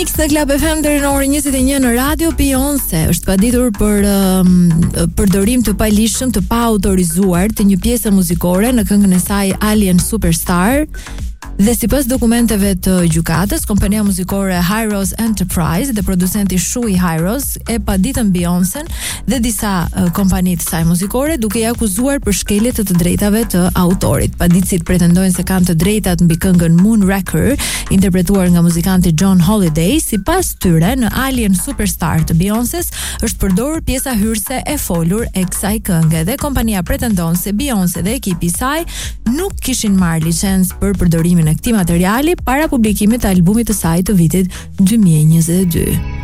Mix në Club FM deri në orën 21 në radio. Beyoncé është paditur për përdorim të paligjshëm të pa autorizuar të një pjese muzikore në këngën e saj Alien Superstar. Dhe sipas dokumenteve të gjykatës, kompania muzikore Hyros Enterprise dhe producenti Shui Hyros e paditën Beyoncé dhe disa kompani të saj muzikore, duke i akuzuar për shkelje të drejtave të autorit. Paditësit pretendojnë se kanë të drejtat mbi këngën Moonraker, interpretuar nga muzikanti John Holiday. Sipas tyre, në Alien Superstar të Beyoncés është përdorur pjesa hyrëse e folur e kësaj këngë dhe kompania pretendon se Beyoncé dhe ekipi i saj nuk kishin marrë licencë për përdorimin e këtij materiali para publikimit të albumit të saj të vitit 2022.